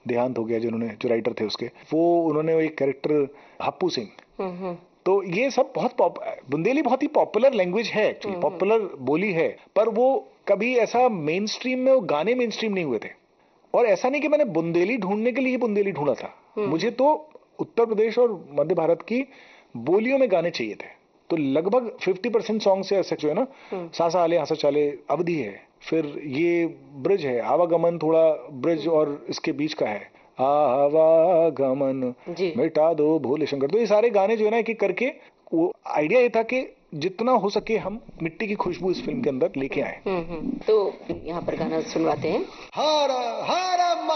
देहांत हो गया, जो राइटर थे उसके, वो उन्होंने एक कैरेक्टर हप्पू सिंह। तो ये सब बुंदेली बहुत ही पॉपुलर लैंग्वेज है एक्चुअली, पॉपुलर बोली है, पर वो कभी ऐसा मेन स्ट्रीम में, वो गाने मेन स्ट्रीम नहीं हुए थे। और ऐसा नहीं कि मैंने बुंदेली ढूंढने के लिए बुंदेली ढूंढा था, मुझे तो उत्तर प्रदेश और मध्य भारत की बोलियों में गाने चाहिए थे। तो लगभग 50% सॉन्ग से ऐसे जो है ना, सासा आले हंसा चाले अवधि है, फिर ये ब्रिज है, आवागमन थोड़ा ब्रिज और इसके बीच का है, आवागमन मिटा दो भोले शंकर। तो ये सारे गाने जो है ना एक एक करके, वो आइडिया ये था कि जितना हो सके हम मिट्टी की खुशबू इस फिल्म के अंदर लेके आए। तो यहाँ पर गाना सुनवाते हैं। हर हर